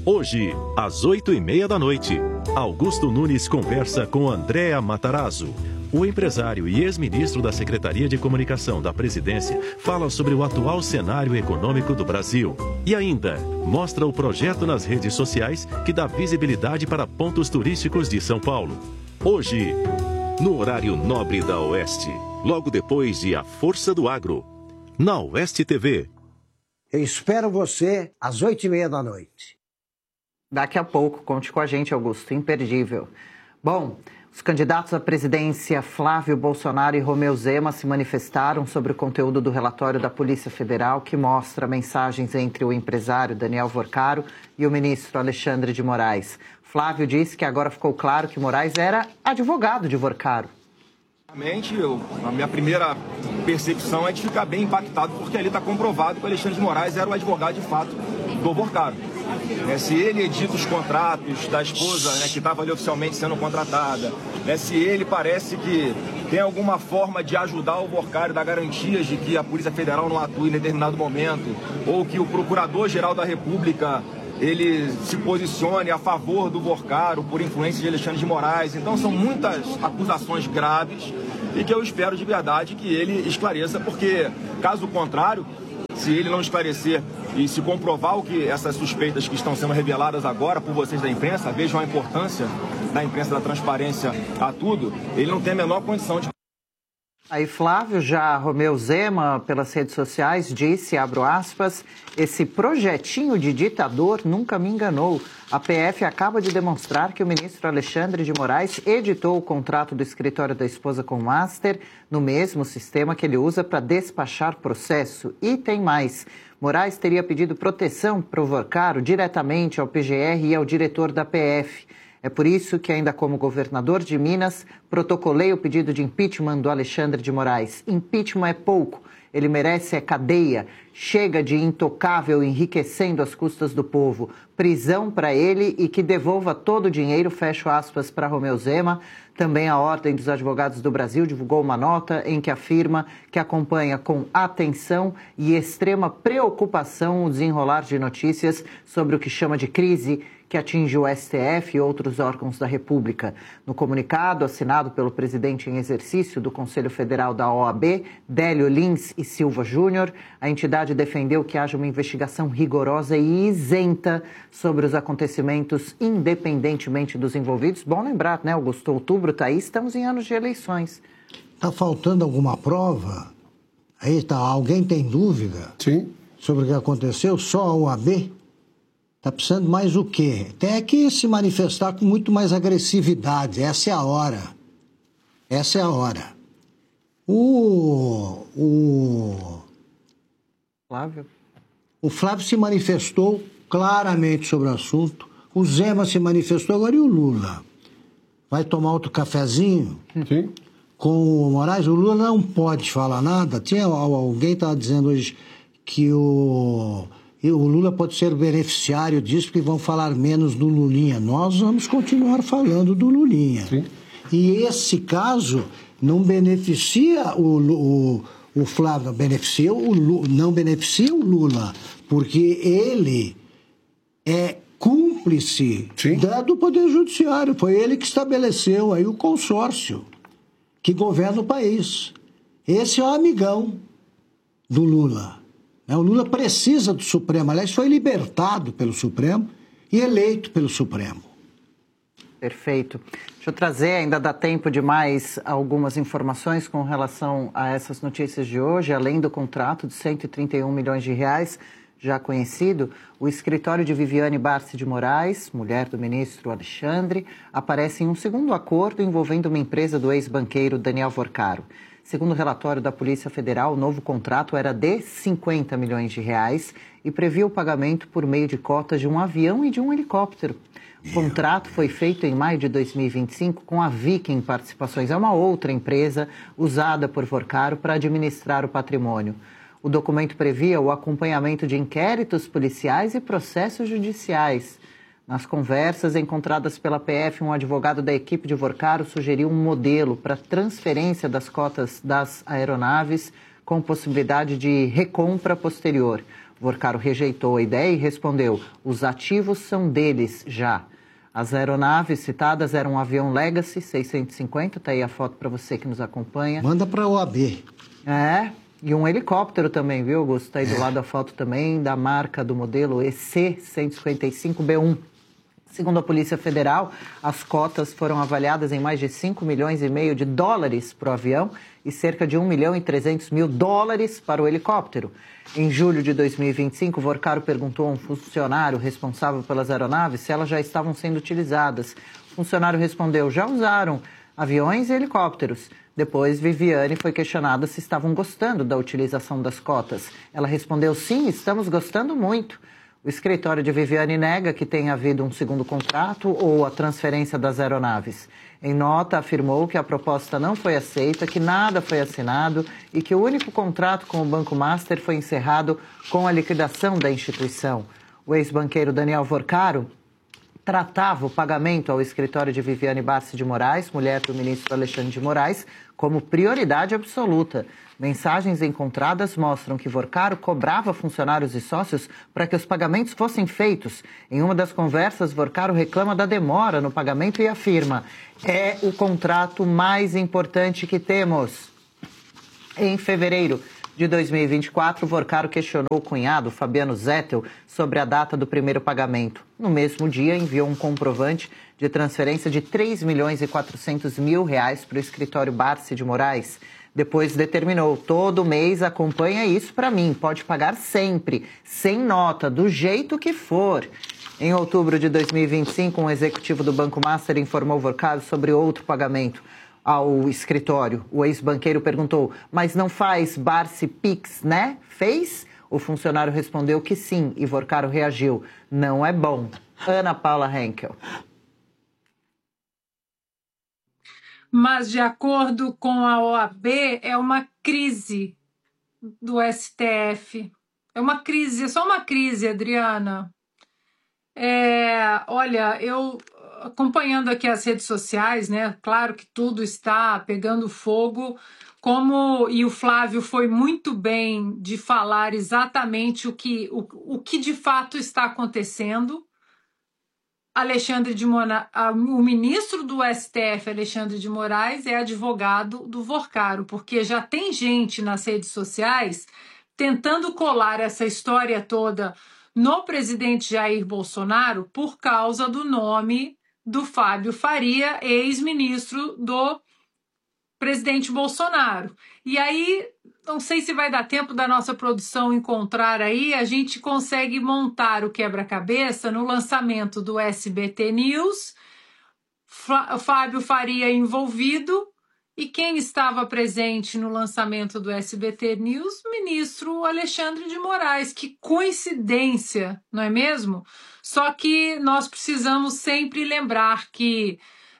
Hoje, às 8h30 da noite, Augusto Nunes conversa com Andréa Matarazzo. O empresário e ex-ministro da Secretaria de Comunicação da Presidência fala sobre o atual cenário econômico do Brasil. E ainda, mostra o projeto nas redes sociais que dá visibilidade para pontos turísticos de São Paulo. Hoje, no horário nobre da Oeste, logo depois de A Força do Agro, na Oeste TV. Eu espero você às 8h30 da noite. Daqui a pouco, conte com a gente, Augusto, imperdível. Bom, os candidatos à presidência Flávio Bolsonaro e Romeu Zema se manifestaram sobre o conteúdo do relatório da Polícia Federal que mostra mensagens entre o empresário Daniel Vorcaro e o ministro Alexandre de Moraes. Flávio disse que agora ficou claro que Moraes era advogado de Vorcaro. Realmente, a minha primeira percepção é de ficar bem impactado, porque ali está comprovado que o Alexandre de Moraes era o advogado de fato do Vorcaro. Se ele edita os contratos da esposa, que estava ali oficialmente sendo contratada, se ele parece que tem alguma forma de ajudar o Vorcaro, dar garantias de que a Polícia Federal não atue em determinado momento, ou que o Procurador-Geral da República ele se posicione a favor do Vorcaro por influência de Alexandre de Moraes. Então são muitas acusações graves e que eu espero de verdade que ele esclareça, porque caso contrário, se ele não esclarecer e se comprovar o que essas suspeitas que estão sendo reveladas agora por vocês da imprensa, vejam a importância da imprensa, da transparência a tudo, ele não tem a menor condição de... Aí Flávio, já Romeu Zema, pelas redes sociais, disse, abro aspas, esse projetinho de ditador nunca me enganou. A PF acaba de demonstrar que o ministro Alexandre de Moraes editou o contrato do escritório da esposa com o Master no mesmo sistema que ele usa para despachar processo. E tem mais. Moraes teria pedido proteção para o Vorcaro diretamente ao PGR e ao diretor da PF. É por isso que, ainda como governador de Minas, protocolei o pedido de impeachment do Alexandre de Moraes. Impeachment é pouco, ele merece cadeia. Chega de intocável enriquecendo às custas do povo. Prisão para ele e que devolva todo o dinheiro, fecho aspas, para Romeu Zema. Também a Ordem dos Advogados do Brasil divulgou uma nota em que afirma que acompanha com atenção e extrema preocupação o desenrolar de notícias sobre o que chama de crise que atinge o STF e outros órgãos da República. No comunicado assinado pelo presidente em exercício do Conselho Federal da OAB, Délio Lins e Silva Júnior, a entidade defendeu que haja uma investigação rigorosa e isenta sobre os acontecimentos, independentemente dos envolvidos. Bom lembrar, né, Augusto? Outubro está aí, estamos em anos de eleições. Está faltando alguma prova? Aí tá, alguém tem dúvida? Sim. Sobre o que aconteceu? Só a OAB? Está precisando mais o quê? Tem que se manifestar com muito mais agressividade. Essa é a hora. Essa é a hora. O Flávio se manifestou claramente sobre o assunto. O Zema se manifestou agora e o Lula. Vai tomar outro cafezinho? Sim. Com o Moraes? O Lula não pode falar nada. Alguém estava dizendo hoje que o Lula pode ser beneficiário disso, porque vão falar menos do Lulinha. Nós vamos continuar falando do Lulinha. Sim. E esse caso não beneficia o Flávio, não beneficia o Lula, porque ele é cúmplice do Poder Judiciário. Foi ele que estabeleceu aí o consórcio que governa o país. Esse é o amigão do Lula. O Lula precisa do Supremo. Aliás, foi libertado pelo Supremo e eleito pelo Supremo. Perfeito. Deixa eu trazer, ainda dá tempo de mais algumas informações com relação a essas notícias de hoje. Além do contrato de 131 milhões de reais, já conhecido, o escritório de Viviane Barsi de Moraes, mulher do ministro Alexandre, aparece em um segundo acordo envolvendo uma empresa do ex-banqueiro Daniel Vorcaro. Segundo o relatório da Polícia Federal, o novo contrato era de 50 milhões de reais e previa o pagamento por meio de cotas de um avião e de um helicóptero. O contrato foi feito em maio de 2025 com a Viking Participações. É uma outra empresa usada por Vorcaro para administrar o patrimônio. O documento previa o acompanhamento de inquéritos policiais e processos judiciais. Nas conversas encontradas pela PF, um advogado da equipe de Vorcaro sugeriu um modelo para transferência das cotas das aeronaves com possibilidade de recompra posterior. Vorcaro rejeitou a ideia e respondeu: os ativos são deles já. As aeronaves citadas eram um avião Legacy 650, tá aí a foto para você que nos acompanha. Manda para a OAB. E um helicóptero também, viu, Augusto? Tá aí do lado a foto também da marca do modelo EC-155B1. Segundo a Polícia Federal, as cotas foram avaliadas em mais de 5,5 milhões de dólares para o avião e cerca de 1,3 milhão para o helicóptero. Em julho de 2025, Vorcaro perguntou a um funcionário responsável pelas aeronaves se elas já estavam sendo utilizadas. O funcionário respondeu: já usaram aviões e helicópteros. Depois, Viviane foi questionada se estavam gostando da utilização das cotas. Ela respondeu: sim, estamos gostando muito. O escritório de Viviane nega que tenha havido um segundo contrato ou a transferência das aeronaves. Em nota, afirmou que a proposta não foi aceita, que nada foi assinado e que o único contrato com o Banco Master foi encerrado com a liquidação da instituição. O ex-banqueiro Daniel Vorcaro tratava o pagamento ao escritório de Viviane Barsi de Moraes, mulher do ministro Alexandre de Moraes, como prioridade absoluta. Mensagens encontradas mostram que Vorcaro cobrava funcionários e sócios para que os pagamentos fossem feitos. Em uma das conversas, Vorcaro reclama da demora no pagamento e afirma: é o contrato mais importante que temos. Em fevereiro de 2024, Vorcaro questionou o cunhado, Fabiano Zettel, sobre a data do primeiro pagamento. No mesmo dia, enviou um comprovante de transferência de R$3.400.000 para o escritório Barsi de Moraes. Depois determinou: todo mês acompanha isso para mim, pode pagar sempre, sem nota, do jeito que for. Em outubro de 2025, um executivo do Banco Master informou Vorcaro sobre outro pagamento ao escritório. O ex-banqueiro perguntou: mas não faz Barsi Pix, né? Fez? O funcionário respondeu que sim, e Vorcaro reagiu: não é bom. Ana Paula Henkel. Mas, de acordo com a OAB, é uma crise do STF. É uma crise, é só uma crise, Adriana. Olha, eu acompanhando aqui as redes sociais, né? Claro que tudo está pegando fogo, e o Flávio foi muito bem de falar exatamente o que de fato está acontecendo. O ministro do STF, Alexandre de Moraes, é advogado do Vorcaro, porque já tem gente nas redes sociais tentando colar essa história toda no presidente Jair Bolsonaro por causa do nome do Fábio Faria, ex-ministro do presidente Bolsonaro. E aí, não sei se vai dar tempo da nossa produção encontrar aí, a gente consegue montar o quebra-cabeça no lançamento do SBT News, Fábio Faria envolvido, e quem estava presente no lançamento do SBT News? O ministro Alexandre de Moraes. Que coincidência, não é mesmo? Só que nós precisamos sempre lembrar que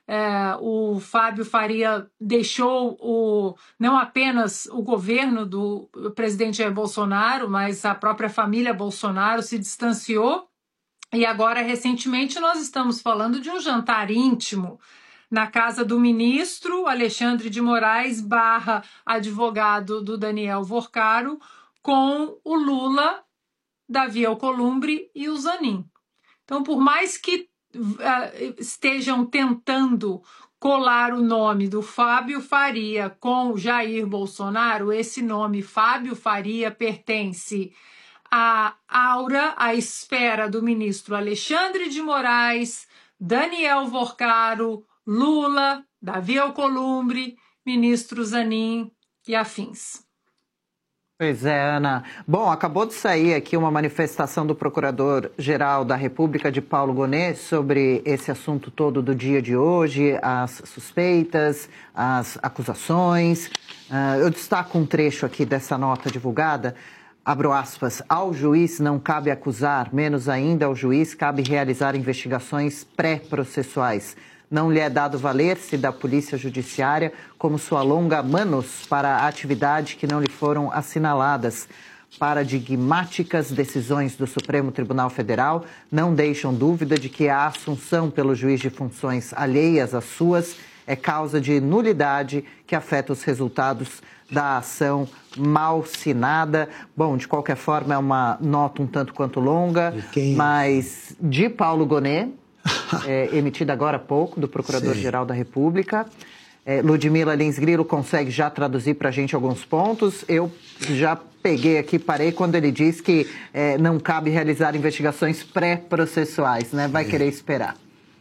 o Fábio Faria deixou não apenas o governo do presidente Jair Bolsonaro, mas a própria família Bolsonaro se distanciou. E agora, recentemente, nós estamos falando de um jantar íntimo na casa do ministro Alexandre de Moraes / advogado do Daniel Vorcaro, com o Lula, Davi Alcolumbre e o Zanin. Então, por mais que estejam tentando colar o nome do Fábio Faria com Jair Bolsonaro, esse nome Fábio Faria pertence à aura, à esfera do ministro Alexandre de Moraes, Daniel Vorcaro, Lula, Davi Alcolumbre, ministro Zanin e afins. Pois é, Ana. Bom, acabou de sair aqui uma manifestação do Procurador-Geral da República, de Paulo Gonet, sobre esse assunto todo do dia de hoje, as suspeitas, as acusações. Eu destaco um trecho aqui dessa nota divulgada. Abro aspas: ao juiz não cabe acusar, menos ainda ao juiz cabe realizar investigações pré-processuais. Não lhe é dado valer-se da polícia judiciária como sua longa manos para a atividade que não lhe foram assinaladas. Paradigmáticas decisões do Supremo Tribunal Federal não deixam dúvida de que a assunção pelo juiz de funções alheias às suas é causa de nulidade que afeta os resultados da ação malsinada. Bom, de qualquer forma, é uma nota um tanto quanto longa, mas de Paulo Gonet, emitida agora há pouco, do Procurador-Geral da República. Ludmila Lins Grilo consegue já traduzir para a gente alguns pontos. Eu já peguei aqui, parei quando ele diz que não cabe realizar investigações pré-processuais, né? Vai querer esperar.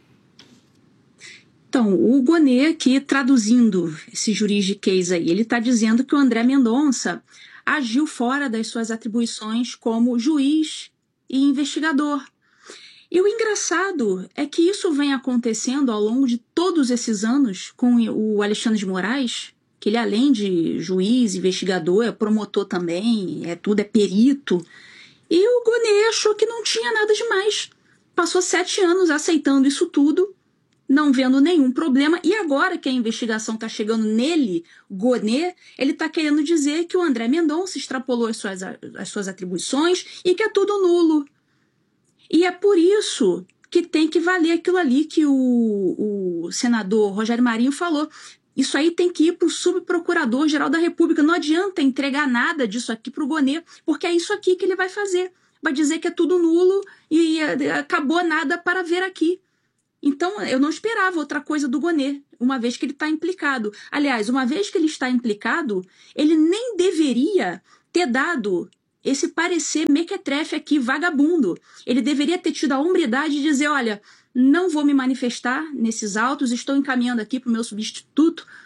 Então, o Gonet aqui, traduzindo esse juridiquês aí, ele está dizendo que o André Mendonça agiu fora das suas atribuições como juiz e investigador. E o engraçado é que isso vem acontecendo ao longo de todos esses anos com o Alexandre de Moraes, que ele, além de juiz, investigador, é promotor também, tudo é perito. E o Gonet achou que não tinha nada demais. Passou 7 anos aceitando isso tudo, não vendo nenhum problema. E agora que a investigação está chegando nele, Gonet, ele está querendo dizer que o André Mendonça extrapolou as suas atribuições e que é tudo nulo. E é por isso que tem que valer aquilo ali que o senador Rogério Marinho falou. Isso aí tem que ir para o subprocurador-geral da República. Não adianta entregar nada disso aqui para o Gonet, porque é isso aqui que ele vai fazer. Vai dizer que é tudo nulo e acabou nada para ver aqui. Então, eu não esperava outra coisa do Gonet, uma vez que ele está implicado. Aliás, uma vez que ele está implicado, ele nem deveria ter dado esse parecer mequetrefe aqui, vagabundo. Ele deveria ter tido a hombridade de dizer, olha, não vou me manifestar nesses autos, estou encaminhando aqui para o meu substituto,